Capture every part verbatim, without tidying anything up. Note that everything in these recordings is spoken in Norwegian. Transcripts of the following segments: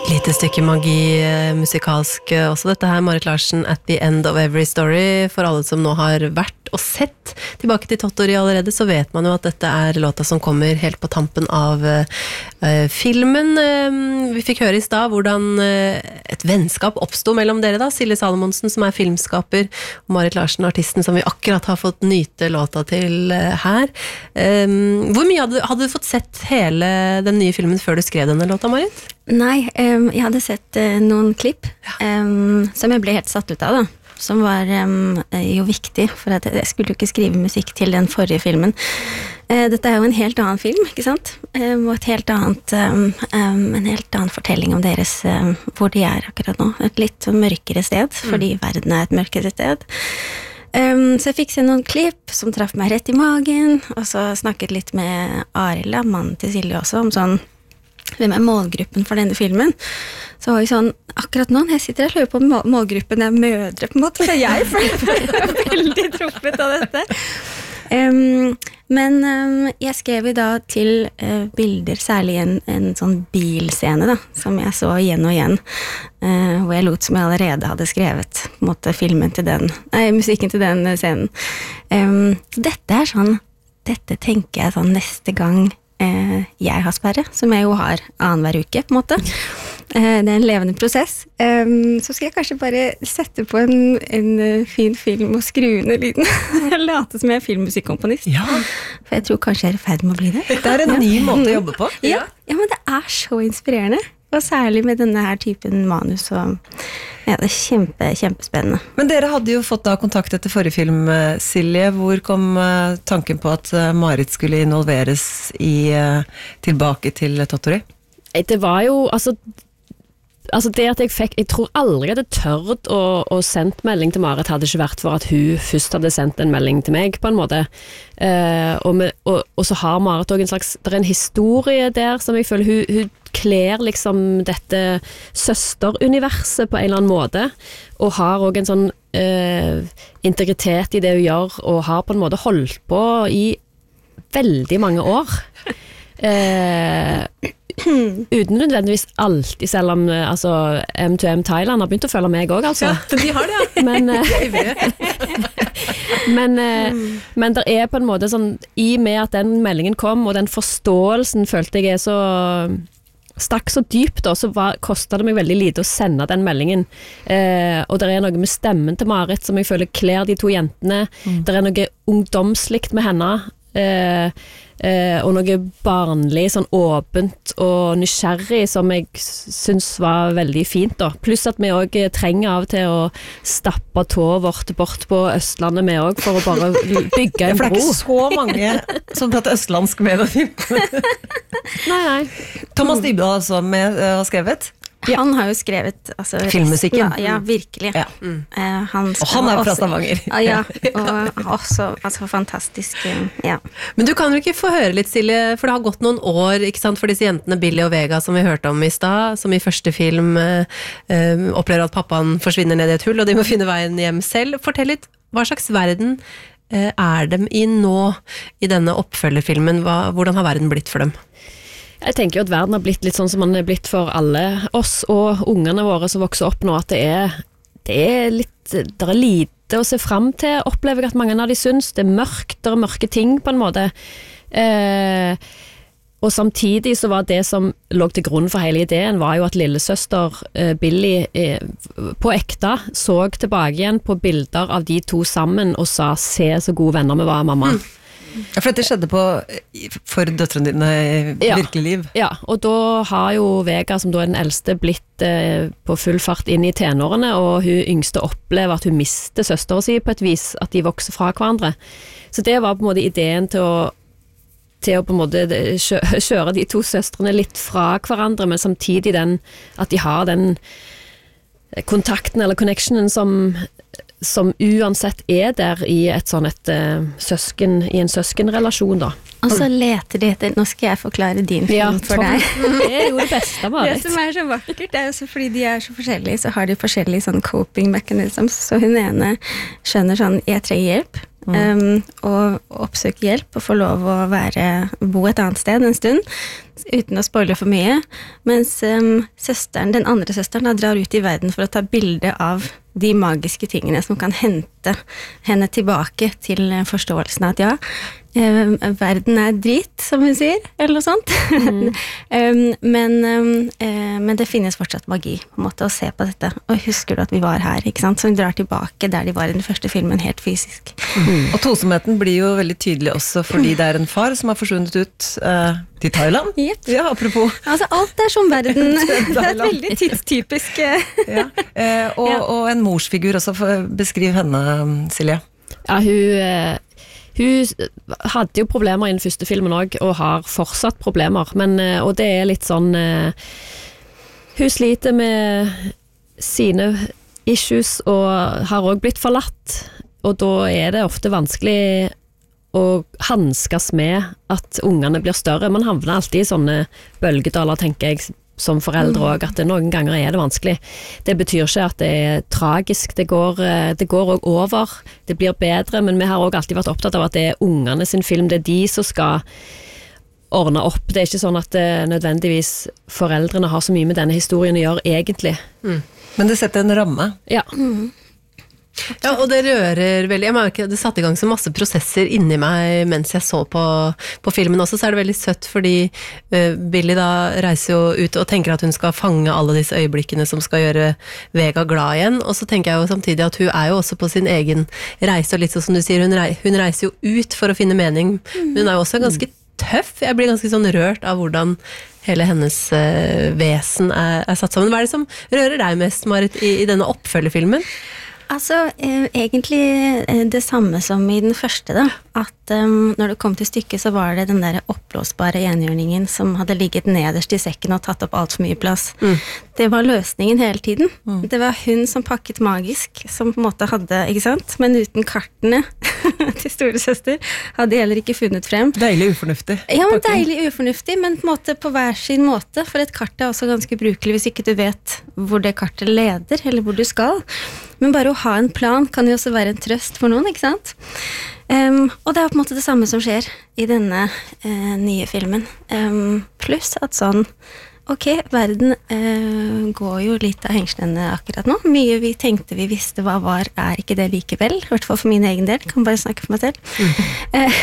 Lite stykke magi musikalsk også dette her, Marit Larsen, At the End of Every Story. For alle som nå har vært og sett tilbake til Tottori allerede, så vet man jo at dette er låta som kommer helt på tampen av uh, filmen. Uh, vi fikk høre i sted hvordan uh, et vennskap oppstod mellom dere da, Silje Salomonsen som er filmskaper, og Marit Larsen, artisten som vi akkurat har fått nyte låta til uh, her. Um, hvor mye hadde, hadde du fått sett hele den nye filmen før du skrev denne låta, Marit? Nei, um, jeg hadde sett uh, noen klipp um, som jeg ble helt satt ut av da, som var um, jo viktig, for at jeg skulle jo ikke skrive musikk til den forrige filmen. Uh, dette er jo en helt annen film, ikke sant? Um, og et helt annet, um, um, en helt annen fortelling om deres, um, hvor de er akkurat nå. Et litt mørkere sted, fordi mm. verden er et mørkere sted. Um, så jeg fikk se noen klipp som traff meg rett i magen, og så snakket litt med Arild, mannen til Silje også, om sånn, hvem er målgruppen for denne filmen? Så var jeg sånn, akkurat nå, jeg sitter og hører på målgruppen, jeg er mødre på en måte, så jeg føler veldig truffet av dette. Um, men um, jeg skrev jo da til uh, bilder, særlig en, en sånn bilscene da, som jeg så igjen og igjen, uh, hvor jeg lot som jeg allerede hadde skrevet på en måte, filmen til den, nei, musikken til den scenen. Um, dette er sånn, dette tenker jeg sånn neste gang Eh, jeg har sperre, som jeg jo har annen hver uke, på en måte. Eh, det er en levende prosess. Eh, så skal jeg kanskje bare sette på en, en fin film og skru ned lyden. Late som jeg er filmmusikkomponist. Ja. For jeg tror kanskje jeg er i ferd med å bli det. Det er en ny måte å jobbe på. Ja, ja, men det er så inspirerende. Og særlig med denne her typen manus og ja, det er kjempe, kjempespennende. Men dere hadde jo fått da kontakt etter forrige film, Silje. Hvor kom tanken på at Marit skulle involveres i tilbake til Tottori? Det var jo, altså, altså det at jeg fikk, jeg tror aldri jeg hadde tørt å, å sendt melding til Marit, hadde ikke vært for at hun først hadde sendt en melding til meg, på en måte. Eh, og, med, og, og så har Marit også en slags, det er en historie der som jeg føler hun, hun kler liksom dette søsteruniverset på en eller annen måte, og har også en sånn eh, integritet i det hun gjør, og har på en måte holdt på i veldig mange år. Eh, uten nødvendigvis alltid, selv om altså, M to M Thailand har begynt å følge meg også, altså. Ja, de har det, ja. Men, men, mm. men det er på en måte sånn, i og med at den meldingen kom, og den forståelsen følte jeg er så stakk så dypt da, så var, kostet det meg veldig lite å sende den meldingen. Eh, og det er noe med stemmen til Marit som jeg føler klær de to jentene. Mm. Det er noe ungdomslikt med henne. Eh, eh, og noe barnlig, sånn åpent og nysgjerrig som jeg synes var veldig fint da. Pluss at vi også trenger av og til å stappe tået vårt bort på Østlandet med også, for å bare bygge en bro. For det er ikke så mange som prater østlandsk med og film. Nei, nei. Thomas Dybdahl som har skrevet? Ja. Han har jo skrevet altså, filmmusikken. Ja, ja, virkelig. Ja. Mm. Uh, han og han er fra Stavanger. Uh, ja, og også altså, fantastisk. Uh, ja. Men du kan jo ikke få høre litt, Silje, for det har gått noen år, ikke sant, for disse jentene Billy og Vega som vi hørte om i stad, som i første film uh, uh, opplever at pappaen forsvinner ned i et hull, og de må finne veien hjem selv. Fortell litt, hva slags verden uh, er dem i nå, i denne oppfølgerfilmen? Hva, hvordan har verden blitt for dem? Jeg tenker jo at verden har blitt litt sånn som den er blitt for alle oss og ungene våre som vokser opp nå, at det er, det er litt, det er lite å se frem til, opplever jeg at mange av de syns, det er mørkt, det er mørke ting på en måte. Eh, og samtidig så var det som lå til grunn for hele ideen, var jo at lillesøster eh, Billy eh, på ekte så tilbake igjen på bilder av de to sammen og sa, se så gode venner vi var, mamma. Mm. Ja, for dette skjedde på, for døtrene dine i ja, virkelig liv. Ja, og da har jo Vega, som da er den eldste, blitt eh, på full fart inn i tenårene, og hun yngste opplever at hun mister søsteren sin på et vis, at de vokser fra hverandre. Så det var på en måte ideen til å, til å på en måte kjøre de to søstrene litt fra hverandre, men samtidig den, at de har den kontakten eller connectionen som som uansett er der i et sånn et uh, søsken, i en søskenrelasjon da. Og så leter de etter, nå skal jeg forklare din film ja, for deg. Det er jo det beste, Marit. Det som er så vakkert, det er jo så fordi de er så forskjellige, så har de forskjellige sånn coping mechanisms, så hun ene skjønner sånn, jeg trenger hjelp, um, og oppsøke hjelp og få lov å være, bo et annet sted en stund, uten å spoile for mye, mens um, søsteren, den andre søsteren da, drar ut i verden for å ta bilde av de magiske tingene som kan hente henne tilbake til forståelsen av at ja, eh, verden er drit, som hun sier, eller noe sånt. Mm. um, men, um, eh, men det finnes fortsatt magi, på en måte, å se på dette. Og husker du at vi var her, ikke sant? Så hun drar tilbake der de var i den første filmen, helt fysisk. Mm. Og tosomheten blir jo veldig tydelig også fordi det er en far som har forsvunnet ut uh, til Thailand. Yep. Ja, apropos. Altså, alt er som verden. Det er et veldig tidstypisk. Ja. Eh, og, ja. og en morsfigur også, for beskriv henne, Silje. Ja, hun, hun hadde jo problemer i den første filmen også, og har fortsatt problemer, men, og det er litt sånn, hun sliter med sine issues, og har også blitt forlatt, og da er det ofte vanskelig å hanskes med at ungene blir større. Man havner alltid i sånne bølgedaler, tenker jeg, som foreldre også, at det noen ganger er det vanskelig. Det betyr ikke at det er tragisk, det går, det går også over, det blir bedre, men vi har også alltid vært opptatt av at det er ungene sin film, det er de som skal ordne opp. Det er ikke sånn at det nødvendigvis foreldrene har så mye med denne historien å gjøre, egentlig. Mm. Men det setter en ramme. Ja. Mm. Ja, og det rører veldig. Jeg merker det satte i gang så masse prosesser inni meg mens jeg så på, på filmen også, så er det veldig søtt, fordi uh, Billy da reiser jo ut og tenker at hun skal fange alle disse øyeblikkene som skal gjøre Vega glad igjen, og så tenker jeg jo samtidig at hun er jo også på sin egen reise, og litt sånn som du sier, hun, rei, hun reiser jo ut for å finne mening, men hun er jo også ganske tøff. Jeg blir ganske sånn rørt av hvordan hele hennes uh, vesen er, er satt sammen. Hva er det som rører deg mest, Marit, i, i denne oppfølgefilmen? Altså, eh, egentlig eh, det samme som i den første da, at um, når det kom til stykket så var det den der oppblåsbare enhjørningen som hadde ligget nederst i sekken og tatt opp alt for mye plass. Mm. Det var løsningen hele tiden. Mm. Det var hun som pakket magisk, som på en måte hadde, ikke sant? Men uten kartene til storesøster hadde de heller ikke funnet frem. Deilig ufornuftig. Ja, men deilig ufornuftig, men på en måte på hver sin måte, for et kart er også ganske brukelig hvis ikke du vet hvor det kartet leder, eller hvor du skal. Men bare å ha en plan kan jo også være en trøst for noen, ikke sant? Um, og det er på en måte det samme som skjer i denne uh, nye filmen. Um, pluss at sånn, ok, verden uh, går jo litt av hengslene akkurat nå. Mye vi tenkte vi visste hva var, er ikke det likevel. I hvert fall for min egen del, kan bare snakke for meg selv. Mm. Uh,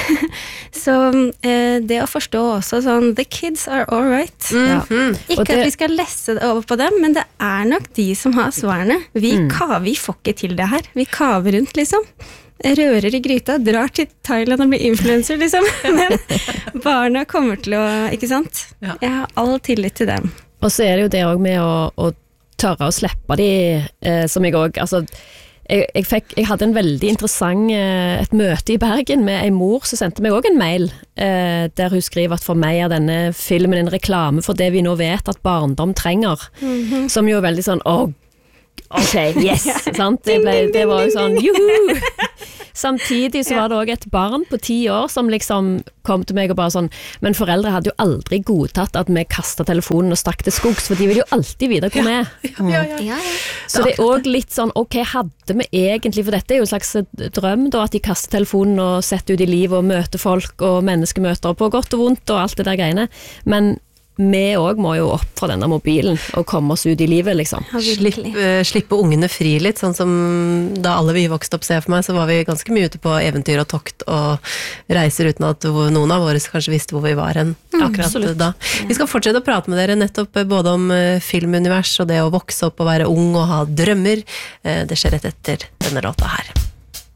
så uh, det å forstå også sånn, the kids are all right. Mm-hmm. Ja. Ikke det, at vi skal lesse det over på dem, men det er nok de som har svarene. Vi, mm. ka, vi får ikke til det her. Vi kaver rundt, liksom. Rører i gryta, drar til Thailand og blir influencer, liksom. Men barna kommer til å, ikke sant? Ja. Jeg har all tillit til dem. Og så er det jo det også med å, å tørre å slippe de, eh, som jeg også, altså, jeg, jeg, fikk, jeg hadde en veldig interessant, eh, et møte i Bergen med en mor som sendte meg også en mail, eh, der hun skriver at for meg er denne filmen en reklame for det vi nå vet at barndom trenger, mm-hmm. som jo er veldig sånn, åh, ok, yes, sant? Det, ble, det var jo sånn, juhu! Samtidig så var det også et barn på ti år som liksom kom til meg og bare sånn, men foreldre hadde jo aldri godtatt at vi kastet telefonen og stakk til skogs, for de vil jo alltid vite hvor vi er. Ja, ja, ja, ja. Så det er også litt sånn, ok, hadde vi egentlig, for dette er jo en slags drøm da, at de kaster telefonen og setter ut i livet og møter folk og menneskemøter på godt og vondt og alt det der greiene, men vi også må jo opp fra denne mobilen og komme oss ut i livet, liksom. Slipp, uh, slippe ungene fri litt, sånn som da alle vi vokste opp, ser for meg, så var vi ganske mye ute på eventyr og tokt og reiser uten at noen av våre kanskje visste hvor vi var hen akkurat mm, da. Vi skal fortsette å prate med dere nettopp både om uh, filmunivers og det å vokse opp og være ung og ha drømmer. Uh, det skjer rett etter denne låta her.